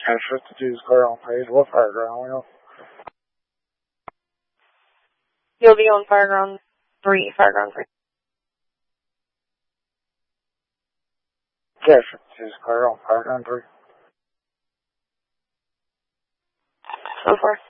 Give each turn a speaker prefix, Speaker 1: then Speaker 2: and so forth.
Speaker 1: Cash 52's clear on page. What fireground we on?
Speaker 2: You'll be on fireground 3, fireground 3.
Speaker 1: Cash 52's clear on fireground 3.
Speaker 2: So far.